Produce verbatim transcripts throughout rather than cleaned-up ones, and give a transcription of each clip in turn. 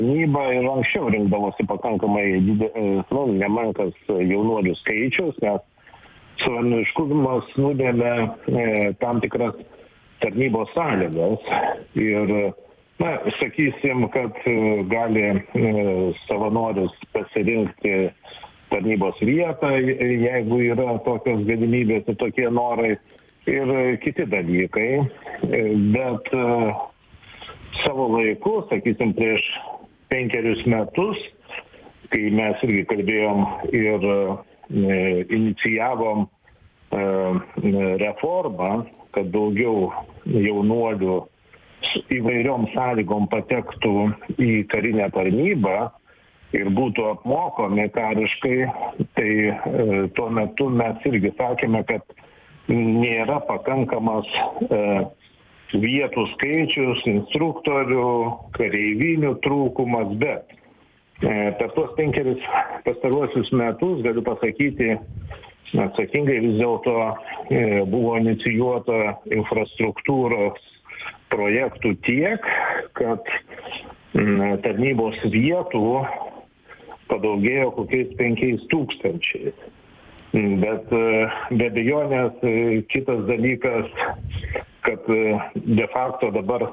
Tarnyba ir anksčiau rinkdavosi pakankamai didelis, nu, nemenkas jaunuolių skaičius, nes savanoriškumas nudėmė e, tam tikras tarnybos sąlygas ir, na, sakysim, kad gali e, savanoris pasirinkti tarnybos vietą, jeigu yra tokios galimybės ir tokie norai ir kiti dalykai, e, bet e, savo laiku, sakysim, prieš penkerius metus, kai mes irgi kalbėjom ir e, inicijavom e, reformą, kad daugiau jaunuolių įvairiom sąlygom patektų į karinę tarnybą ir būtų apmokomi kariškai, tai e, tuo metu mes irgi sakėme, kad nėra pakankamas e, vietų skaičius, instruktorių, kareivinių trūkumas, bet e, per tuos penkerius pastaruosius metus, galiu pasakyti, atsakingai vis dėlto e, buvo inicijuota infrastruktūros projektų tiek, kad m, tarnybos vietų padaugėjo kokiais penkiais tūkstančiais. Bet be abejonės kitas dalykas, kad de facto dabar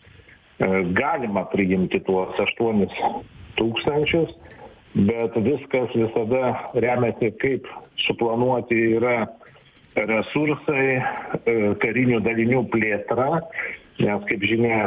galima priimti tuos aštuonis tūkstančius, bet viskas visada remiasi, kaip suplanuoti yra resursai, karinių dalinių plėtra, nes, kaip žinia,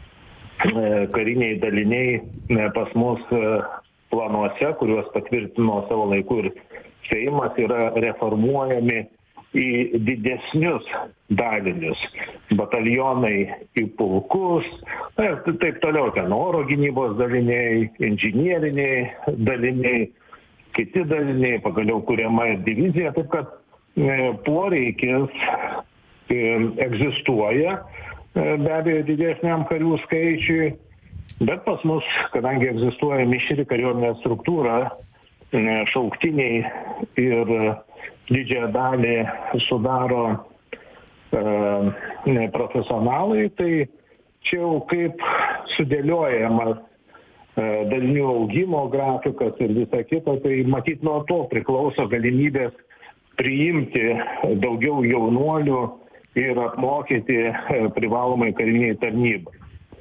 kariniai daliniai pas mus planuose, kuriuos patvirtino savo laiku ir Seimas, yra reformuojami į didesnius dalinius, batalionai į pulkus, ir taip toliau, ten oro gynybos daliniai, inžinieriniai daliniai, kiti daliniai, pagaliau kuriama ir divizija, taip kad e, poreikis e, egzistuoja, e, be abejo didesniam karių skaičiui, bet pas mus, kadangi egzistuoja mišri kariuomenės struktūra, e, šauktiniai ir didžiąją dalį sudaro e, profesionalai, tai čia jau kaip sudėliojamas e, dalinių augimo grafikas ir visa kita, tai matyt nuo to priklauso galimybės priimti daugiau jaunuolių ir apmokyti e, privalomai kariniai tarnybai.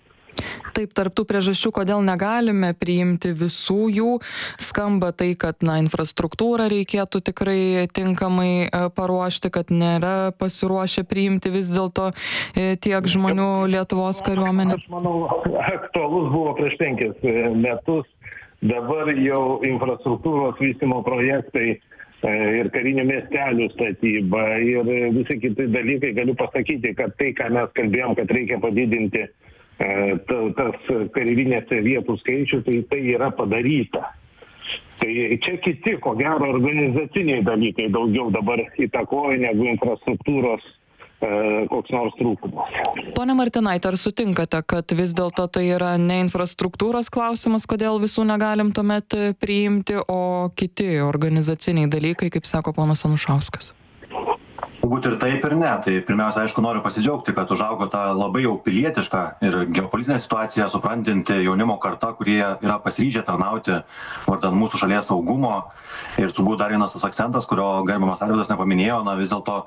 Taip, tarptų priežasčių, kodėl negalime priimti visų jų, skamba tai, kad na, infrastruktūrą reikėtų tikrai tinkamai e, paruošti, kad nėra pasiruošę priimti vis dėlto e, tiek žmonių Lietuvos kariuomenė. Aš manau, aktualus buvo prieš penkis metus, dabar jau infrastruktūros vystymo projektai e, ir karinių miestelių statyba ir visi kiti dalykai, galiu pasakyti, kad tai, ką mes kalbėjom, kad reikia padidinti tas kareivinėse vietų skaičių, tai tai yra padaryta. Tai čia kiti, ko gero, organizaciniai dalykai daugiau dabar įtakoja negu infrastruktūros e, koks nors trūkumas. Pone Martinaite, ar sutinkate, kad vis dėlto tai yra ne infrastruktūros klausimas, kodėl visų negalim tuomet priimti, o kiti organizaciniai dalykai, kaip sako ponas Anušauskas? Galbūt ir taip ir ne. Tai pirmiausia, aišku, noriu pasidžiaugti, kad užaugo tą labai jau pilietišką ir geopolitinę situaciją suprantinti jaunimo karta, kurie yra pasiryžę tarnauti vardan mūsų šalies saugumo. Ir turbūt dar vienas tas akcentas, kurio gerbiamas Arvydas nepaminėjo, na vis dėlto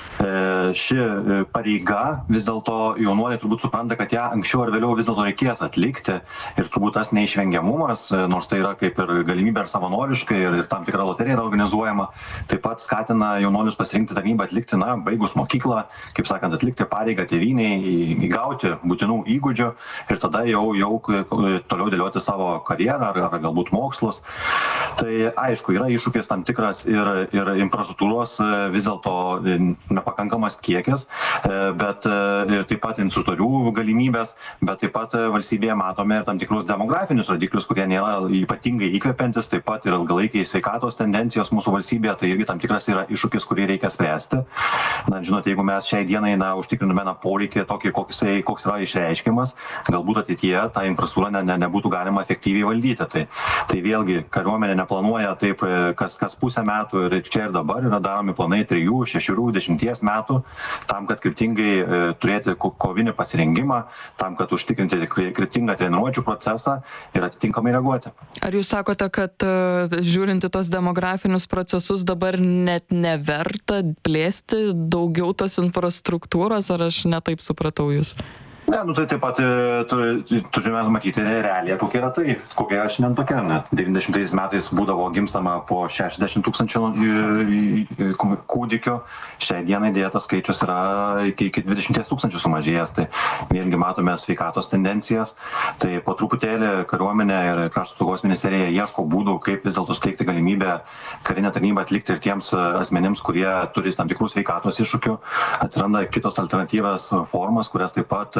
ši pareiga, vis dėlto jaunuoliai turbūt supranta, kad ją anksčiau ar vėliau vis dėlto reikės atlikti ir turbūt tas neišvengiamumas, nors tai yra kaip ir galimybė ir savanoriškai ir, ir tam tikra loterija yra organizuojama, taip pat skatina jaunuolius pasirinkti tarnybą atlikti, na, baigus mokyklą, kaip sakant, atlikti pareigą tėvynei, įgauti būtinų įgūdžių ir tada jau, jau toliau dėlioti savo karjerą ar, ar galbūt mokslus. Tai aišku, yra iššūkis tam tikras ir, ir infrastruktūros vis dėlto nepakankamas kiekis, bet ir taip pat instruktorių galimybės, bet taip pat valstybėje matome ir tam tikrus demografinius rodiklius, kurie nėra ypatingai įkvepiantis, taip pat ir ilgalaikiai sveikatos tendencijos mūsų valstybėje, tai irgi tam tikras yra iššūkis, kurį reikia spręsti. na, žinote, jeigu mes šiai dienai, na, užtikrintume, na, poreikį tokį, koks, koks yra išreiškimas, galbūt ateityje tą infrastruktūrą ne, ne, nebūtų galima efektyviai valdyti. Tai, tai vėlgi, kariuomenė neplanuoja taip, kas, kas pusę metų ir čia ir dabar yra daromi planai trijų, šešių, dešimties metų, tam, kad kryptingai e, turėti kovinį pasirengimą, tam, kad užtikrinti kryptingą treniruočių procesą ir atitinkamai reaguoti. Ar jūs sakote, kad uh, žiūrinti tos demografinius procesus dabar net neverta plėsti daugiau tos infrastruktūros, ar aš netaip supratau jūs? Ne, nu tai taip pat turime matyti realiją, kokia yra tai, kokia yra šiandien tokia. Ne? devyniasdešimtais metais būdavo gimstama po šešiasdešimt tūkstančių kūdikio, šiai dienai dėja tas skaičius yra iki, iki dvidešimt tūkstančių sumažėjęs, tai vėlgi matome sveikatos tendencijas, tai po truputėlį kariuomenė ir Krašto apsaugos ministerija ieško būdų, kaip vis dėlto suteikti galimybę karinę tarnybą atlikti ir tiems asmenims, kurie turi tam tikrų sveikatos iššūkių, atsiranda kitos alternatyvas formas, kurias taip pat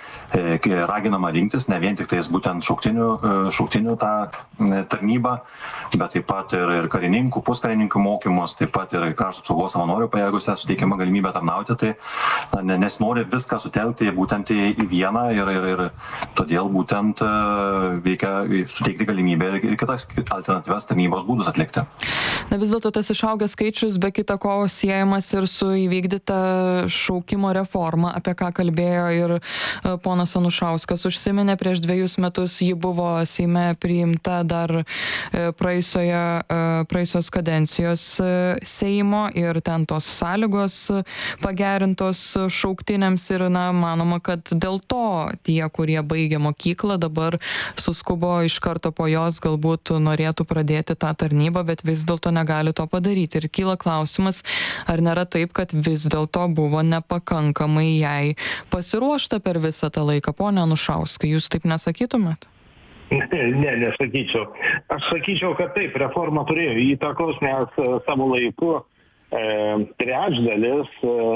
raginama rinktis, ne vien tik tais būtent šauktinių, šauktinių tą tarnybą, bet taip pat ir, ir karininkų, puskarininkų mokymus, taip pat ir Krašto apsaugos savanorių pajėgose suteikiama galimybė tarnauti, tai na, nesinori viską sutelkti būtent į, į vieną ir, ir, ir todėl būtent reikia suteikti galimybę ir kitas alternatyvas tarnybos būdus atlikti. Na vis dėlto tas išaugęs skaičius be kita ko siejamas ir su įvykdyta šaukimo reforma, apie ką kalbėjo ir ponas Anušauskas užsiminė prieš dviejus metus, ji buvo Seime priimta dar praėjusioje, praėjusios kadencijos Seimo ir ten tos sąlygos pagerintos šauktiniams ir, na, manoma, kad dėl to tie, kurie baigė mokyklą, dabar suskubo iš karto po jos, galbūt norėtų pradėti tą tarnybą, bet vis dėlto negali to padaryti. Ir kyla klausimas, ar nėra taip, kad vis dėlto buvo nepakankamai jai pasiruošta per visą tą laiką. Pone Anušauskai, jūs taip nesakytumėt? Ne, nesakyčiau. Aš sakyčiau, kad taip, reforma turėjo įtakos, nes savo laiku e, trečdalis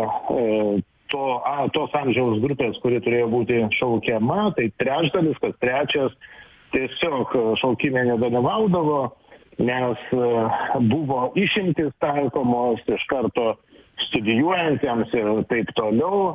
e, to, a, tos amžiaus grupės, kuri turėjo būti šaukiama, tai trečdalis, kas trečias, tiesiog šaukime nedalyvaudavo, nes e, buvo išimtis taikomos iš karto studijuojantiems ir taip toliau.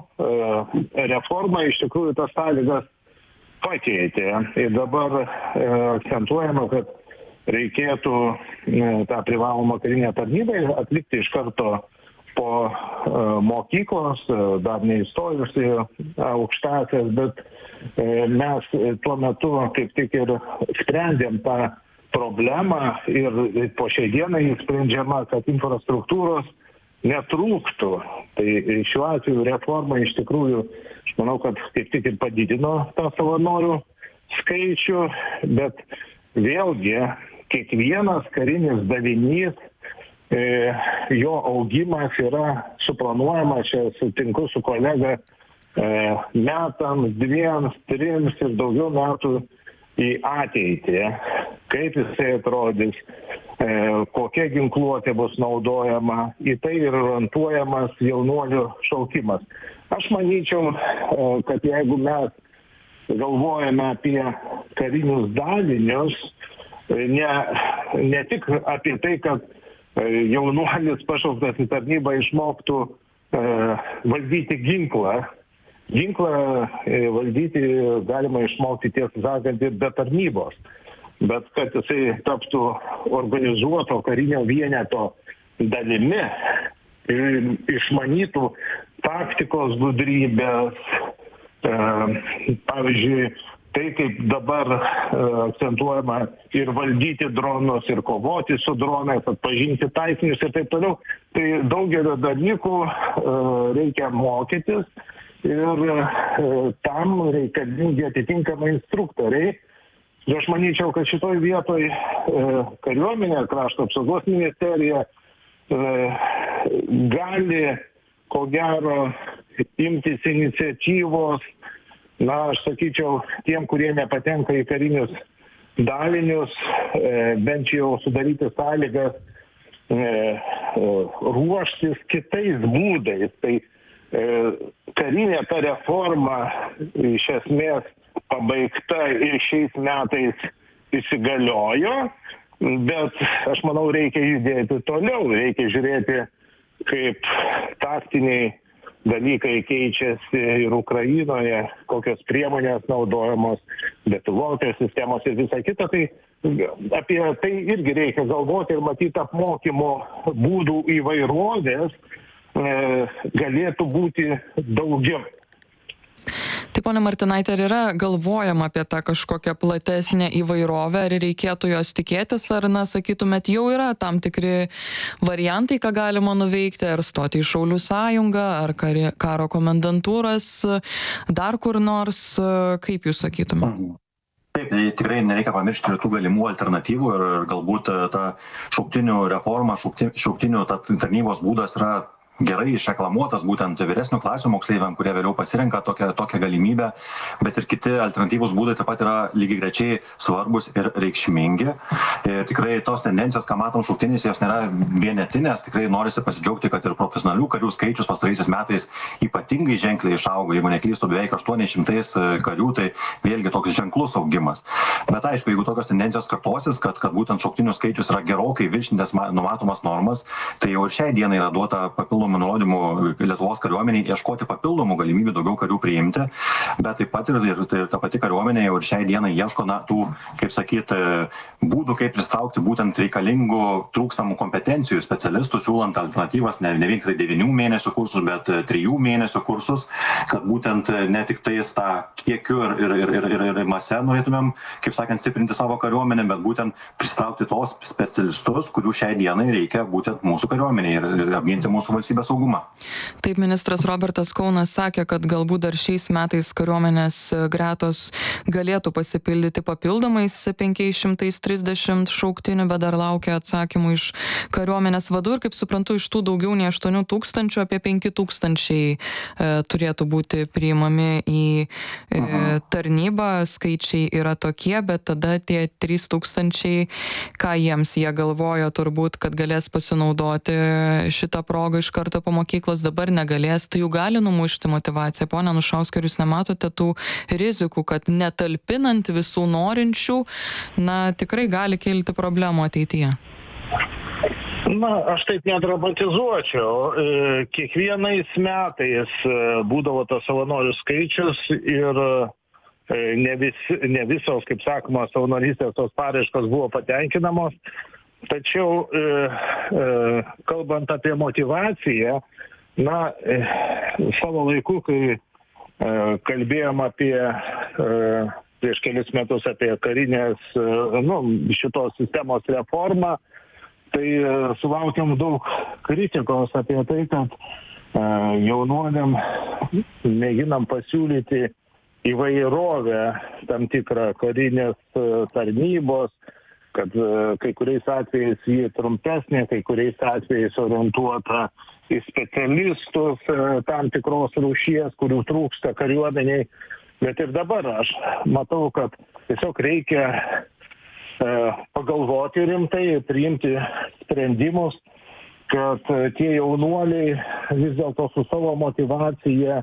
Reforma iš tikrųjų tas sąlygas pakeitė ir dabar akcentuojama, kad reikėtų tą privalomą karinę tarnybą atlikti iš karto po mokyklos, dar neįstojus į aukštąsias, bet mes tuo metu kaip tik ir sprendėm tą problemą ir po šiai dienai sprendžiama, kad infrastruktūros netrūktų. Tai šiuo atveju reforma iš tikrųjų, aš manau, kad kaip tik ir padidino tą savanorių skaičių, bet vėlgi kiekvienas karinis dalinys, e, jo augimas yra suplanuojamas, čia sutinku su kolega, e, metams, dviems, trims ir daugiau metų į ateitį, kaip jisai atrodys, e, kokia ginkluotė bus naudojama, į tai ir orientuojamas jaunuolių šaukimas. Aš manyčiau, e, kad jeigu mes galvojame apie karinius dalinius, e, ne, ne tik apie tai, kad e, jaunuolis pašauktas į tarnybą išmoktų e, valdyti ginklą. Ginklą valdyti galima išmokti, tiesą sakant, ir be tarnybos. Bet kad jisai taptų organizuoto karinio vieneto dalimi, išmanytų taktikos gudrybės, e, pavyzdžiui, tai kaip dabar e, akcentuojama ir valdyti dronus, ir kovoti su dronais, atpažinti taikinius ir taip toliau, tai daugelio dalykų e, reikia mokytis. Ir e, tam reikalingi atitinkamai instruktoriai. Ir aš manyčiau, kad šitoj vietoj e, kariuomenė, Krašto apsaugos ministerija e, gali, ko gero, imtis iniciatyvos, na, aš sakyčiau, tiem, kurie nepatenka į karinius dalinius, e, bent jau sudaryti sąlygas e, e, ruoštis kitais būdais. Tai karinė ta reforma iš esmės pabaigta ir šiais metais įsigaliojo, bet aš manau reikia judėti toliau, reikia žiūrėti kaip taktiniai dalykai keičiasi ir Ukrainoje, kokios priemonės naudojamos, bepilotinės sistemos ir visa kita, tai apie tai irgi reikia galvoti ir matyti apmokymo būdų įvairovės e, galėtų būti daugiau. Tai ponia Martinaite, ar yra galvojama apie tą kažkokią platesnę įvairovę, ar reikėtų jos tikėtis, ar, na, sakytumėt, jau yra tam tikri variantai, ką galima nuveikti, ar stoti į Šaulių sąjungą, ar kari, karo komendantūras, dar kur nors, kaip jūs sakytumėt? Taip, tai tikrai nereikia pamiršti ir tų galimų alternatyvų ir galbūt ta šauktinių reforma, šaukti, šauktinių ta tarnybos būdas yra gerai išreklamuotas būtent vyresnių klasių moksleiviam, kurie vėliau pasirenka tokią, tokią galimybę, bet ir kiti alternatyvūs būdai taip pat yra lygiagrečiai svarbus ir reikšmingi. Ir tikrai tos tendencijos, ką matom šauktinėse, jos nėra vienetinės, tikrai norisi pasidžiaugti, kad ir profesionalių karių skaičius pastaraisiais metais ypatingai ženkliai išaugo, jeigu neklystu, beveik aštuoni šimtai karių, tai vėlgi toks ženklus augimas. Bet aišku, jeigu tokios tendencijos kartosis, kad, kad būtent šauktinių skaičius yra gerokai viršintas numatomas normas, tai jau ir šiai dienai yra duota papildomų nurodymų Lietuvos kariuomeniai ieškoti papildomų galimybių daugiau karių priimti, bet taip pat ir, ir, ir ta pati kariuomenė jau ir šiai dienai ieško na, tų, kaip sakyti, būdų, kaip pristraukti būtent reikalingų trūkstamų kompetencijų specialistų, siūlant alternatyvas ne, ne vien tik devynių mėnesių kursus, bet trijų mėnesių kursus, kad būtent ne tik tais tą kiekiu ir, ir, ir, ir, ir, ir mase norėtumėm, kaip sakant, stiprinti savo kariuomenę, bet būtent pristraukti tos specialistus, kurių šiai dienai reikia būtent mūsų kariuomenė ir, ir apginti mūsų valstybę saugumą. Taip, ministras Robertas Kaunas sakė, kad galbūt dar šiais metais kariuomenės gretos galėtų pasipildyti papildomais penkiais šimtais trisdešimt šauktinių, bet dar laukia atsakymų iš kariuomenės vadų ir, kaip suprantu, iš tų daugiau nei aštuonių tūkstančių apie penki tūkstančiai e, turėtų būti priimami į e, tarnybą. Skaičiai yra tokie, bet tada tie trys tūkstančiai, ką jiems jie galvojo turbūt, kad galės pasinaudoti šitą progą iš karto po mokyklos, dabar negalės, tai jų gali numušti motyvaciją. Pone Anušauskai, ar jūs nematote tų rizikų, kad netalpinant visų norinčių, na, tikrai gali kilti problemų ateityje? Na, aš taip nedramatizuočiau. Kiekvienais metais būdavo tas savanorių skaičius ir ne, vis, ne visos, kaip sakoma, savanorystės tos paraiškos buvo patenkinamos. Tačiau, e, e, kalbant apie motyvaciją, na, e, savo laiku, kai e, kalbėjom apie, e, prieš kelius metus apie karinės, e, nu, šitos sistemos reformą, tai e, sulaukėm daug kritikos apie tai, kad e, jaunuoliam mėginam pasiūlyti įvairovę tam tikrą karinės e, tarnybos, kad kai kuriais atvejais jį trumpesnė, kai kuriais atvejais orientuota į specialistus tam tikros rūšies, kurių trūksta kariuomeniai. Bet ir dabar aš matau, kad tiesiog reikia e, pagalvoti rimtai ir priimti sprendimus, kad tie jaunuoliai vis dėlto su savo motyvacija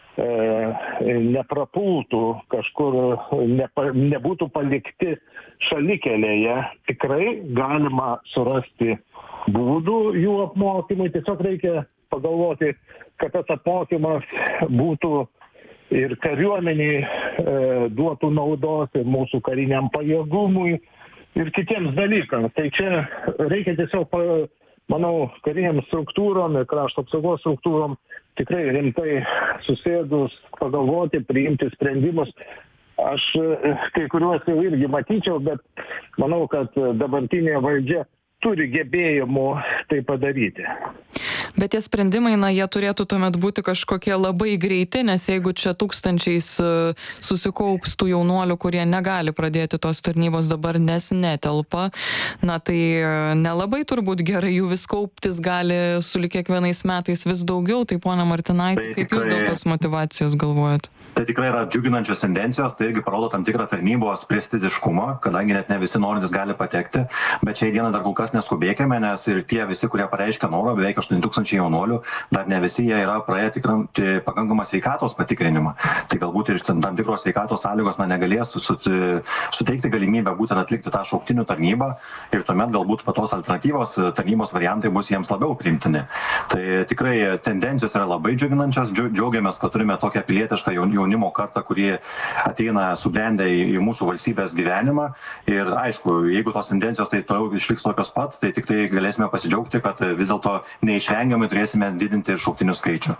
neprapultų kažkur, nepa, nebūtų palikti šalikelėje. Tikrai galima surasti būdų jų apmokymui. Tiesiog reikia pagalvoti, kad tas apmokymas būtų ir kariuomeniai e, duotų naudos ir mūsų kariniam pajėgumui ir kitiems dalykams. Tai čia reikia tiesiog, manau, kariniam struktūrom ir krašto apsaugos struktūrom tikrai rimtai susėdus, pagalvoti, priimti sprendimus. Aš kai kuriuos jau irgi matyčiau, bet manau, kad dabartinė valdžia turi gebėjimų tai padaryti. Bet tie sprendimai, na, jie turėtų tuomet būti kažkokie labai greiti, nes jeigu čia tūkstančiais susikaups tų jaunuolių, kurie negali pradėti tos tarnybos dabar, nes netelpa, na, tai nelabai turbūt gerai jų vis kauptis gali sulig kiekvienais metais vis daugiau. Tai, ponia Martinaite, kaip jūs dėl tos motyvacijos galvojat? Tai tikrai yra džiuginančios tendencijos, tai irgi parodo tam tikrą tarnybos prestižiškumą, kadangi net ne visi norintys gali patekti, bet šiai dieną dar kol kas neskubėkime, nes ir tie visi, kurie pareiškia norą, beveik aštuoni tūkstančiai jaunuolių, dar ne visi jie yra praėję tikrinti pakankamą sveikatos patikrinimą. Tai galbūt ir tam tikros sveikatos sąlygos na, negalės suteikti galimybę būtent atlikti tą šauktinių tarnybą ir tuomet galbūt tos alternatyvos tarnybos variantai bus jiems labiau priimtini. Tai tikrai tendencijos yra labai džiuginančios, džiaugiamės, kad turime tokią pilietišką jaunimo kartą, kurie ateina subrendę į, į mūsų valstybės gyvenimą. Ir aišku, jeigu tos tendencijos tai toliau išliks tokios pat, tai tik tai galėsime pasidžiaugti, kad vis dėlto neišvengiamai turėsime didinti ir šauktinių skaičių.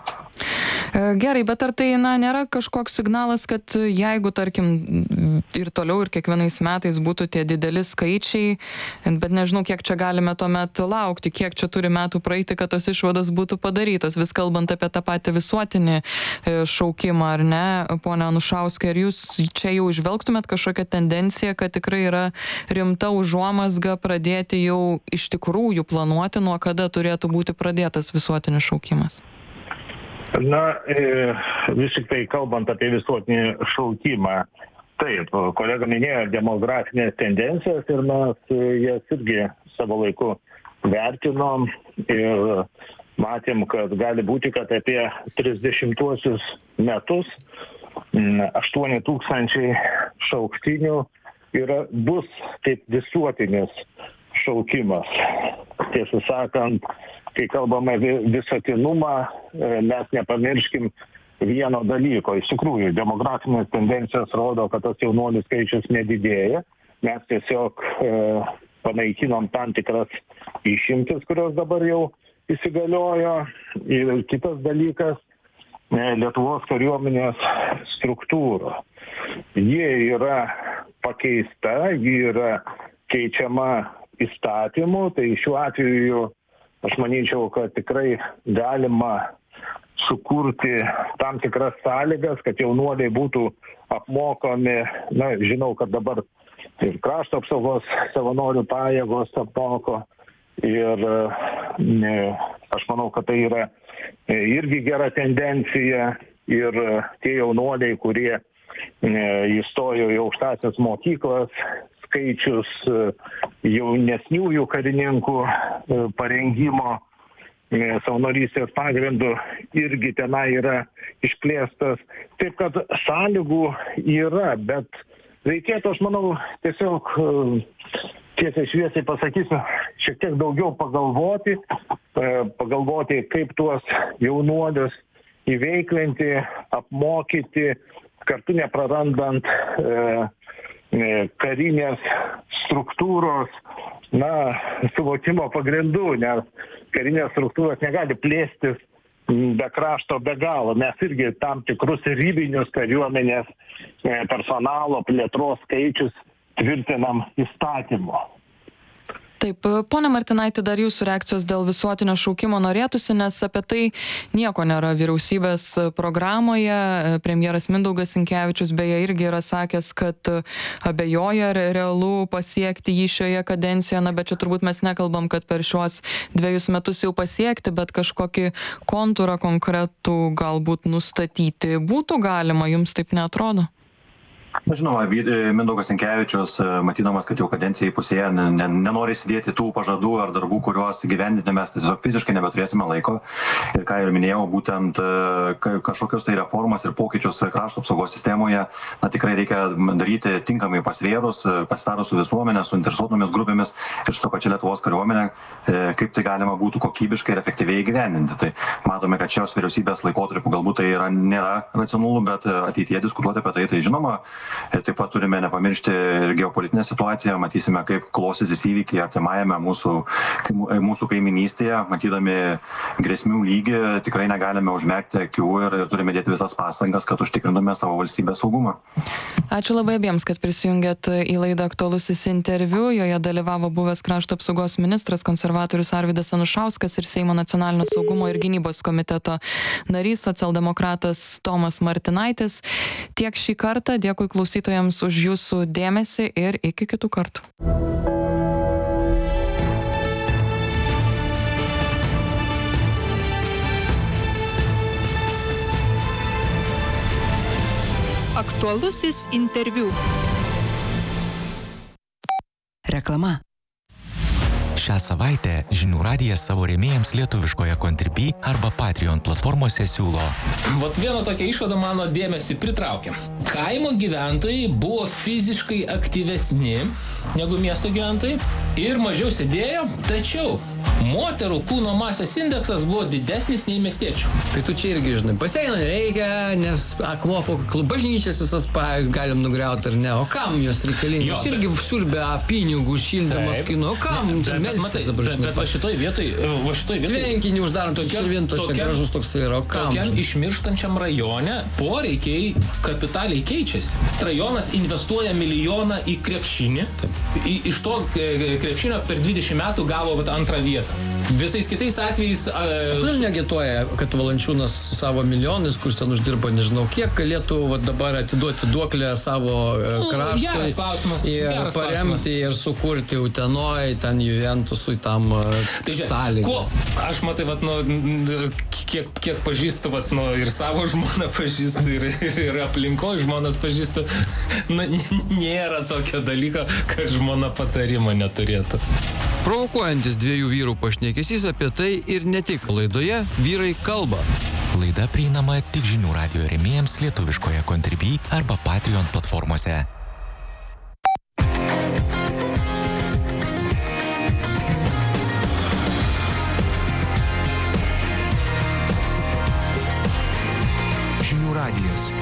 Gerai, bet ar tai na, nėra kažkoks signalas, kad jeigu, tarkim, ir toliau ir kiekvienais metais būtų tie dideli skaičiai, bet nežinau, kiek čia galime tuomet laukti, kiek čia turi metų praeiti, kad tos išvados būtų padarytos, vis kalbant apie tą patį visuotinį šaukimą, ar ne? Pone Anušauskai, ar jūs čia jau žvelgtumėt kažkokią tendenciją, kad tikrai yra rimta užuomazga pradėti jau iš tikrųjų planuoti, nuo kada turėtų būti pradėtas visuotinis šaukimas? Na, vis tik tai kalbant apie visuotinį šaukimą, taip, kolega minėjo demografinės tendencijas ir mes jas irgi savo laiku vertinom ir matėm, kad gali būti, kad apie trisdešimtuosius metus aštuoni tūkstančiai šauktinių yra, bus kaip visuotinis šaukimas. Tiesą sakant, kai kalbame visuotinumą, mes nepamirškim vieno dalyko. Iš tikrųjų, demografinės tendencijos rodo, kad tas jaunuolių skaičius nedidėja. Mes tiesiog e, panaikinom tam tikras išimtis, kurios dabar jau įsigaliojo. Ir kitas dalykas, Lietuvos kariuomenės struktūra. Ji yra pakeista, ji yra keičiama įstatymu, tai šiuo atveju aš manyčiau, kad tikrai galima sukurti tam tikras sąlygas, kad jaunuoliai būtų apmokomi, na, žinau, kad dabar ir krašto apsaugos savanorių pajėgos apmoko ir ne, aš manau, kad tai yra irgi gera tendencija ir tie jaunuoliai, kurie įstojo į aukštąsias mokyklas, skaičius jaunesniųjų karininkų parengimo savanorystės pagrindų irgi tenai yra išplėstas. Taip kad sąlygų yra, bet reikėtų, aš manau, tiesiog tiesiai šviesiai pasakysiu, šiek tiek daugiau pagalvoti, pagalvoti, kaip tuos jaunuolius įveiklinti, apmokyti, kartu neprarandant e, karinės struktūros, na, suvokimo pagrindų, nes karinės struktūros negali plėstis be krašto be galo. Mes irgi tam tikrus ribinius kariuomenės personalo plėtros skaičius tvirtinam įstatymu. Taip, pone Martinaiti, dar jūsų reakcijos dėl visuotinio šaukimo norėtųsi, nes apie tai nieko nėra vyriausybės programoje. Premjeras Mindaugas Sinkevičius beje irgi yra sakęs, kad abejoja ar realu pasiekti jį šioje kadencijoje, na, bet čia turbūt mes nekalbam, kad per šiuos dviejus metus jau pasiekti, bet kažkokį kontūrą konkretų galbūt nustatyti būtų galima, jums taip neatrodo? Na, žinoma, Mindaugas Sinkevičius, matydamas, kad jau kadencija įpusėja, nenori įsidėti tų pažadų ar darbų, kuriuos gyvendinti mes tiesiog fiziškai nebeturėsime laiko. Ir ką ir minėjau, būtent kažkokios tai reformas ir pokyčius krašto apsaugos sistemoje, na, tikrai reikia daryti tinkamai pasvėrus, pasitarus su visuomenė, su interesuotomis grupėmis ir su to pačia Lietuvos kariuomenė, kaip tai galima būtų kokybiškai ir efektyviai įgyvendinti. Tai matome, kad šios vyriausybės laikotarpiu galbūt tai yra, nėra racionalu, bet ateityje diskutuoti apie tai, tai žinoma. Ir taip pat turime nepamiršti ir geopolitinę situaciją, matysime, kaip klostysis įvykiai artimajame mūsų, mūsų kaiminystėje, matydami grėsmių lygį, tikrai negalime užmerkti akių ir, ir turime dėti visas pastangas, kad užtikrintume savo valstybės saugumą. Ačiū labai abiems, kad prisijungėt į laidą Aktualusis interviu. Joje dalyvavo buvęs krašto apsaugos ministras, konservatorius Arvydas Anušauskas ir Seimo nacionalinio saugumo ir gynybos komiteto narys, socialdemokratas Tomas Martinaitis. Tiek šį kartą. Dėkui klausytojams už jūsų dėmesį ir iki kitų kartų. Aktualusis interviu. Reklama. Šią savaitę Žinių radijas savo rėmėjams lietuviškoje Contribui arba Patreon platformose siūlo. Vat viena tokia išvada mano dėmesį pritraukė. Kaimo gyventojai buvo fiziškai aktyvesni negu miesto gyventojai ir mažiau sėdėjo, tačiau moterų kūno masės indeksas buvo didesnis nei miestiečių. Tai tu čia irgi, žinai, baseino nereikia, nes akmuo po kaklu bažnyčias visas pa, galim nugriauti ar ne. O kam jos reikalingos? Jos irgi siurbė pinigų, šildymas kainuoja. O kam? Ne, bet, matai, dabar, bet, bet va šitoj vietoj, va šitoj vietoj... Tvenkinį uždarom, tokia širvintose gražus toks yra. O kam? Tokiam išmirštančiam rajone poreikiai kapitaliai keičiasi. Rajonas investuoja milijoną į krepšinį. Į, iš to krepšinio per dvidešimt metų gavo vat, antrą vietą. Visais kitais atvejais... Uh, nu, negituoja, kad Valančiūnas su savo milijonais, kur ten uždirba, nežinau, kiek galėtų va, dabar atiduoti duoklę savo uh, kraštui. Geras klausimas. Ir geras paremti klausimas. Ir sukurti Utenoj, ten Juventusui tam uh, tai sąlygą. Aš matai, vat, nu, kiek, kiek pažįstu, vat, nu, ir savo žmoną pažįstu, ir, ir, ir aplinko žmonas pažįstu. Nu, nėra tokio dalyko, kad žmona patarimo neturėtų. Provokuojantis dviejų vyrų pašnekesys apie tai ir ne tik laidoje Vyrai kalba. Laida prieinama tik Žinių radijo rėmėjams lietuviškoje Contribui arba Patreon platformose. Žinių radijas.